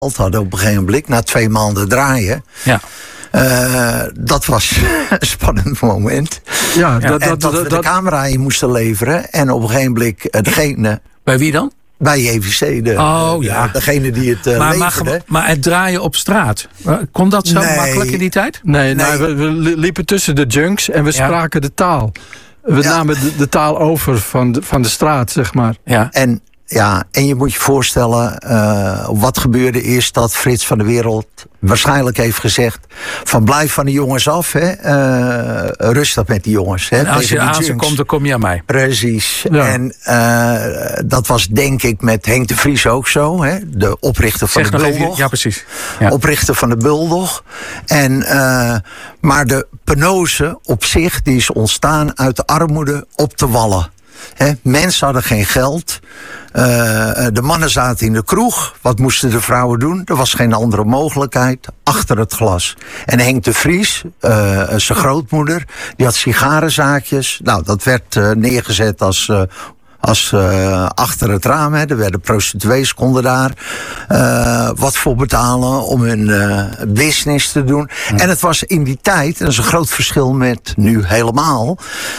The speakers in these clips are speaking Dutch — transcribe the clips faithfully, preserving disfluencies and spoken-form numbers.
hadden op een gegeven moment, na twee maanden draaien. Ja. Uh, dat was een spannend moment. Ja, dat, en dat, dat we dat, de dat, camera in moesten leveren. En op een gegeven moment uh, degene... Bij wie dan? Bij J V C. De, oh, de, ja. Degene die het uh, maar, leverde. Maar, maar het draaien op straat, kon dat zo nee. makkelijk in die tijd? Nee, nee. Nou, we, we liepen tussen de junks en we ja. spraken de taal. We ja. namen de, de taal over van de, van de straat, zeg maar. Ja. En... Ja, en je moet je voorstellen, uh, wat gebeurde is dat Frits van der Wereld waarschijnlijk heeft gezegd van blijf van de jongens af, hè. Uh, rustig met die jongens. Hè, en als je aan ze junks. komt, dan kom je aan mij. Precies. Ja. En uh, dat was denk ik met Henk de Vries ook zo, hè, de oprichter van zeg de nog Bulldog. even, ja, precies. Ja. Oprichter van de Bulldog. En, uh, maar de penose op zich, die is ontstaan uit de armoede op de Wallen. He, mensen hadden geen geld. Uh, de mannen zaten in de kroeg. Wat moesten de vrouwen doen? Er was geen andere mogelijkheid. Achter het glas. En Henk de Vries, uh, zijn grootmoeder, die had sigarenzaakjes. Nou, dat werd uh, neergezet als... Uh, Als uh, achter het raam, hè. Er werden prostituees, konden daar uh, wat voor betalen om hun uh, business te doen. Ja. En het was in die tijd, en dat is een groot verschil met nu helemaal.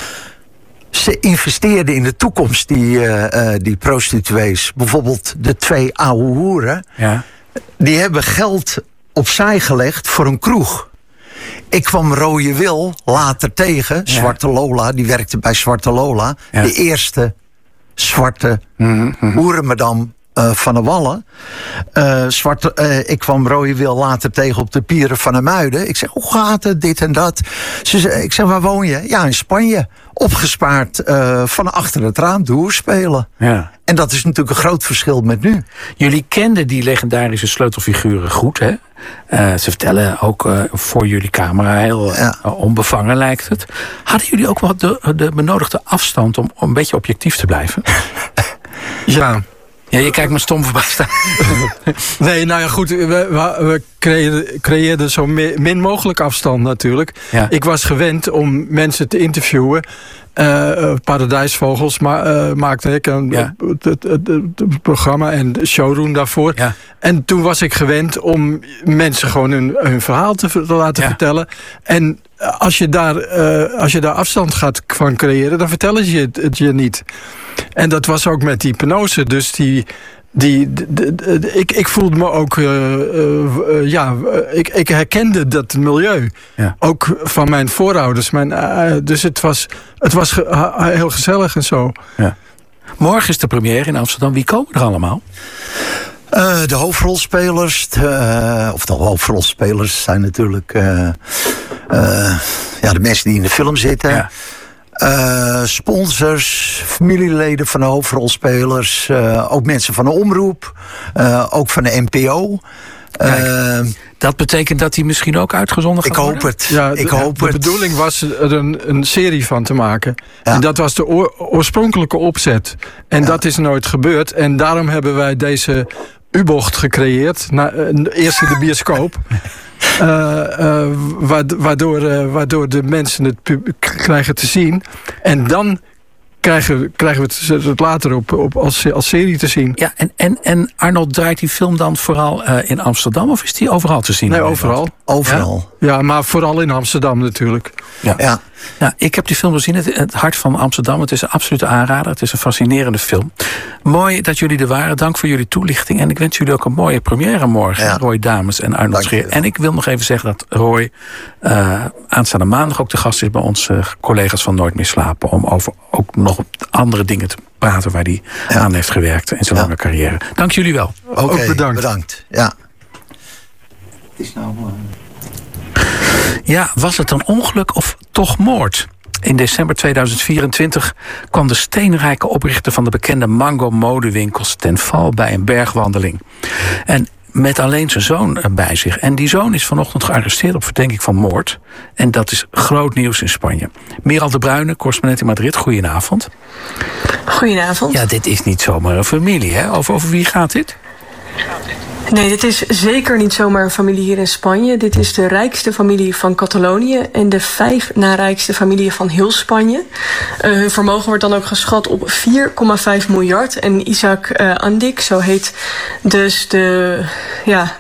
Ze investeerden in de toekomst, die, uh, uh, die prostituees. Bijvoorbeeld de twee oude hoeren. Ja. Die hebben geld opzij gelegd voor een kroeg. Ik kwam Rode Wil later tegen. Ja. Zwarte Lola, die werkte bij Zwarte Lola. Ja. De eerste zwarte mm-hmm. hoerenmadam uh, van de Wallen. Uh, zwarte, uh, ik kwam Rode Wil later tegen op de pieren van de Muiden. Ik zeg, hoe gaat het, dit en dat? Ze zei, ik zeg, waar woon je? Ja, in Spanje. Opgespaard uh, van achter het raam de hoer spelen. Ja. En dat is natuurlijk een groot verschil met nu. Jullie kenden die legendarische sleutelfiguren goed, hè? Uh, ze vertellen ook uh, voor jullie camera heel ja. uh, onbevangen lijkt het. Hadden jullie ook wel de, de benodigde afstand om, om een beetje objectief te blijven? Ja. Ja, je kijkt me stom verbaasd aan. Nee, nou ja, goed. We, we, we creëerden, creëerden zo min mogelijk afstand natuurlijk. Ja. Ik was gewend om mensen te interviewen. Uh, Paradijsvogels ma- uh, maakte ik een ja. het, het, het, het programma en de showroom daarvoor. Ja. En toen was ik gewend om mensen gewoon hun, hun verhaal te, te laten ja. vertellen. En als je, daar, uh, als je daar afstand gaat van creëren, dan vertellen ze het, het je niet. En dat was ook met die penose. Dus die... Die, de, de, de, ik, ik voelde me ook, uh, uh, uh, ja, uh, ik, ik herkende dat milieu. Ja. Ook van mijn voorouders. Mijn, uh, dus het was, het was ge, uh, heel gezellig en zo. Ja. Morgen is de première in Amsterdam. Wie komen er allemaal? Uh, de hoofdrolspelers, de, uh, of de hoofdrolspelers zijn natuurlijk uh, uh, ja, de mensen die in de film zitten. Ja. Uh, sponsors, familieleden van de hoofdrolspelers, uh, ook mensen van de omroep, uh, ook van de N P O. Kijk, uh, dat betekent dat hij misschien ook uitgezonden gaat ik worden? Hoop het. Ja, ik de, hoop de het. De bedoeling was er een, een serie van te maken. Ja. En dat was de oor, oorspronkelijke opzet. En ja. dat is nooit gebeurd. En daarom hebben wij deze U-bocht gecreëerd. Na, uh, eerst in de bioscoop. Uh, uh, waardoor, uh, waardoor de mensen het pub- krijgen te zien. En dan krijgen, krijgen we het, het later op, op als, als serie te zien. Ja, en, en, en Arnold, draait die film dan vooral uh, in Amsterdam of is die overal te zien? Nee, overal. Overal. Ja? Ja, maar vooral in Amsterdam natuurlijk. Ja. Ja. Nou, ik heb die film gezien, het, het hart van Amsterdam. Het is een absolute aanrader. Het is een fascinerende film. Mooi dat jullie er waren. Dank voor jullie toelichting. En ik wens jullie ook een mooie première morgen. Ja. Roy Dames en Arnold Scheer. En ik wil nog even zeggen dat Roy uh, aanstaande maandag ook de gast is bij onze uh, collega's van Nooit meer slapen. Om over ook nog andere dingen te praten waar hij ja. aan heeft gewerkt in zijn ja. lange carrière. Dank jullie wel. Oké, okay, bedankt. bedankt. Ja. Het is nou... Uh... Ja, was het een ongeluk of toch moord? In december tweeduizend vierentwintig kwam de steenrijke oprichter van de bekende Mango modewinkels ten val bij een bergwandeling. En met alleen zijn zoon bij zich. En die zoon is vanochtend gearresteerd op verdenking van moord. En dat is groot nieuws in Spanje. Meral de Bruyne, correspondent in Madrid, goedenavond. Goedenavond. Ja, dit is niet zomaar een familie, hè? Over, over wie gaat dit? Nee, dit is zeker niet zomaar een familie hier in Spanje. Dit is de rijkste familie van Catalonië en de vijf na rijkste familie van heel Spanje. Uh, hun vermogen wordt dan ook geschat op vier komma vijf miljard. En Isaac uh, Andic, zo heet dus de, ja,